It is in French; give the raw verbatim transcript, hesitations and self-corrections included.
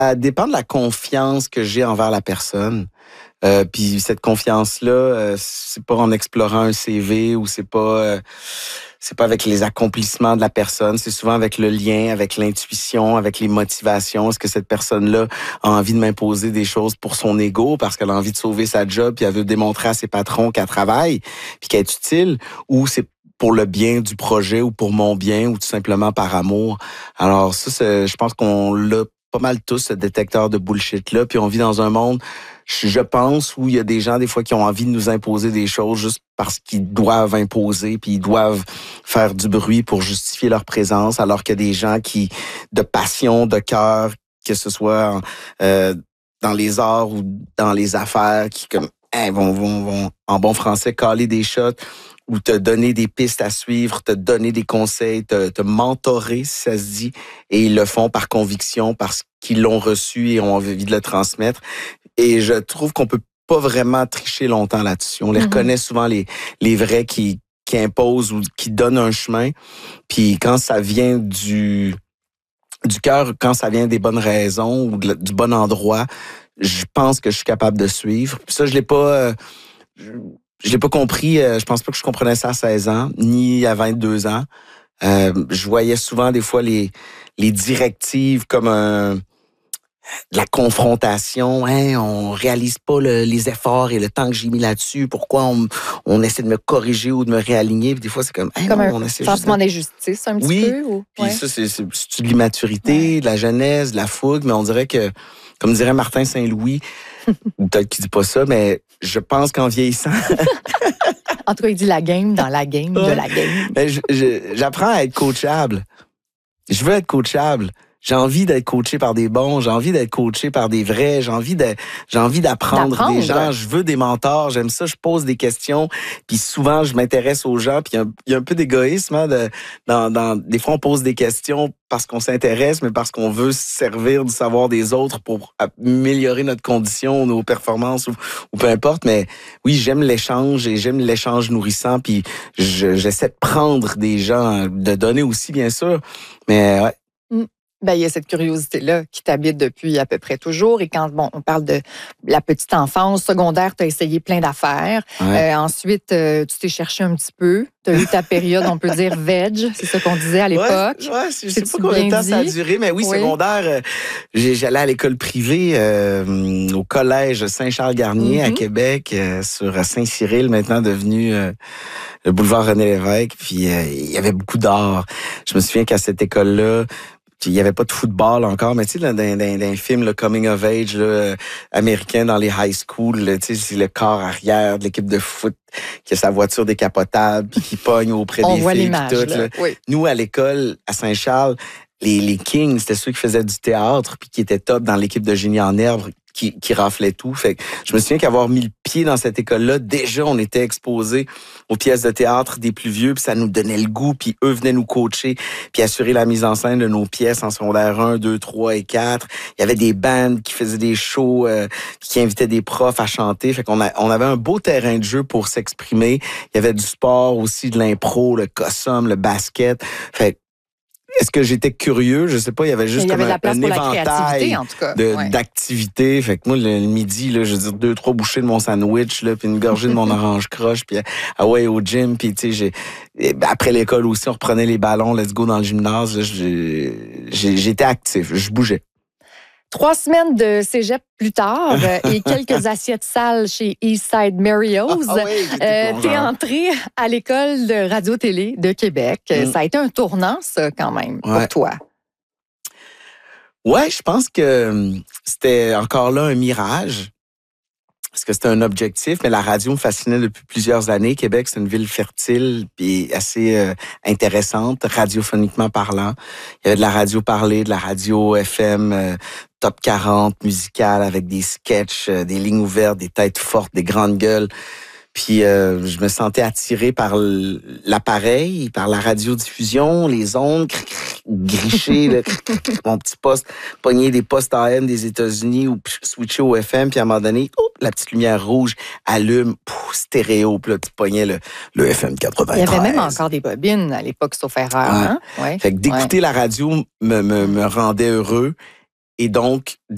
Ça dépend de la confiance que j'ai envers la personne. Euh, puis cette confiance-là, euh, c'est pas en explorant un C V ou c'est pas euh, c'est pas avec les accomplissements de la personne, c'est souvent avec le lien, avec l'intuition, avec les motivations. Est-ce que cette personne-là a envie de m'imposer des choses pour son ego parce qu'elle a envie de sauver sa job puis elle veut démontrer à ses patrons qu'elle travaille puis qu'elle est utile, ou c'est pour le bien du projet ou pour mon bien ou tout simplement par amour. Alors ça, c'est, je pense qu'on l'a pas mal tous, ce détecteur de bullshit-là, puis on vit dans un monde, je pense, où il y a des gens, des fois, qui ont envie de nous imposer des choses juste parce qu'ils doivent imposer, puis ils doivent faire du bruit pour justifier leur présence, alors qu'il y a des gens qui, de passion, de cœur, que ce soit euh, dans les arts ou dans les affaires, qui comme hein, vont, vont, vont, en bon français, caler des shots, ou te donner des pistes à suivre, te donner des conseils, te, te mentorer, si ça se dit. Et ils le font par conviction, parce qu'ils l'ont reçu et ont envie de le transmettre. Et je trouve qu'on peut pas vraiment tricher longtemps là-dessus. On les mm-hmm. reconnaît souvent, les, les vrais qui, qui imposent ou qui donnent un chemin. Puis quand ça vient du, du cœur, quand ça vient des bonnes raisons ou de, du bon endroit, je pense que je suis capable de suivre. Puis ça, je l'ai pas... Euh, je, Je l'ai pas compris, euh, je pense pas que je comprenais ça à seize ans, ni à vingt-deux ans. Euh, je voyais souvent des fois les les directives comme un de la confrontation, hein, on réalise pas le, les efforts et le temps que j'ai mis là-dessus, pourquoi on, on essaie de me corriger ou de me réaligner, puis des fois c'est comme hein, comme non, un on essaie sentiment juste de... d'injustice un petit oui, peu ou puis ouais. ça c'est, c'est, c'est de l'immaturité, ouais. de la jeunesse, de la fougue, mais on dirait que, comme dirait Martin Saint-Louis, ou peut-être qu'il dit pas ça, mais je pense qu'en vieillissant... En tout cas, il dit la game dans la game ouais. de la game. Mais je, je, j'apprends à être coachable. Je veux être coachable. J'ai envie d'être coaché par des bons, j'ai envie d'être coaché par des vrais, j'ai envie de, j'ai envie d'apprendre, d'apprendre des gens, je veux des mentors, j'aime ça, je pose des questions, puis souvent je m'intéresse aux gens, puis il y, y a un peu d'égoïsme hein, de, dans, dans, des fois on pose des questions parce qu'on s'intéresse, mais parce qu'on veut se servir du savoir des autres pour améliorer notre condition, nos performances ou, ou peu importe, mais oui, j'aime l'échange et j'aime l'échange nourrissant, puis je, j'essaie de prendre des gens, de donner aussi bien sûr, mais ouais. Mm. Ben, il y a cette curiosité-là qui t'habite depuis à peu près toujours. Et quand, bon, on parle de la petite enfance, secondaire, tu as essayé plein d'affaires. Ouais. Euh, ensuite, euh, tu t'es cherché un petit peu. Tu as eu ta période, on peut dire, veg. C'est ça qu'on disait à l'époque. Ouais, ouais je sais pas combien de temps dit? Ça a duré, mais oui, oui. secondaire, euh, j'allais à l'école privée euh, au collège Saint-Charles-Garnier mm-hmm. à Québec, euh, sur Saint-Cyril, maintenant devenu euh, le boulevard René-Lévesque. Puis, euh, il y avait beaucoup d'art. Je me souviens qu'à cette école-là, il n'y avait pas de football encore, mais tu sais, dans, dans, dans un film, le coming of age là, américain dans les high school, tu sais, c'est le corps arrière de l'équipe de foot qui a sa voiture décapotable puis qui pogne auprès On des voit filles. l'image, Tout, là. Là. Oui. Nous, à l'école, à Saint-Charles, les, les Kings, c'était ceux qui faisaient du théâtre puis qui étaient top dans l'équipe de Génie en herbe, qui, qui raflait tout. Fait que je me souviens qu'avoir mis le pied dans cette école-là, déjà, on était exposés aux pièces de théâtre des plus vieux, puis ça nous donnait le goût, puis eux venaient nous coacher, puis assurer la mise en scène de nos pièces en secondaire un, deux, trois et quatre. Il y avait des bandes qui faisaient des shows, euh, qui invitaient des profs à chanter. Fait qu'on a, on avait un beau terrain de jeu pour s'exprimer. Il y avait du sport aussi, de l'impro, le cossum, le basket. Fait est-ce que j'étais curieux? Je sais pas, il y avait juste il y comme avait un, un éventail en tout cas. de, ouais. d'activités. Fait que moi, le, le midi, là, je veux dire, deux, trois bouchées de mon sandwich, là, puis une gorgée de mon orange croche, puis ah ouais, au gym, puis tu sais, j'ai, après l'école aussi, on reprenait les ballons, let's go dans le gymnase. Là, j'ai, j'ai, j'étais actif, je bougeais. Trois semaines de cégep plus tard et quelques assiettes sales chez Eastside Mario's. Ah, ah oui, euh, t'es entré à l'école de radio-télé de Québec. Mm. Ça a été un tournant, ça, quand même, ouais. pour toi. Ouais, je pense que c'était encore là un mirage. Parce que c'était un objectif, mais la radio me fascinait depuis plusieurs années. Québec, c'est une ville fertile et assez euh, intéressante, radiophoniquement parlant. Il y avait de la radio parlée, de la radio F M, euh, top quarante musicale avec des sketchs, euh, des lignes ouvertes, des têtes fortes, des grandes gueules. Puis euh, je me sentais attiré par l'appareil, par la radiodiffusion, les ondes, gricher, là, mon petit poste, pogner des postes A M des États-Unis ou switcher au F M, puis à un moment donné, oh, la petite lumière rouge allume, pouf, stéréo, puis là, tu pognais le, le F M quatre-vingt-treize. Il y avait même encore des bobines à l'époque, sauf erreur. Ouais. Hein? Ouais. Fait que d'écouter ouais. la radio me, me, me rendait heureux. Et donc,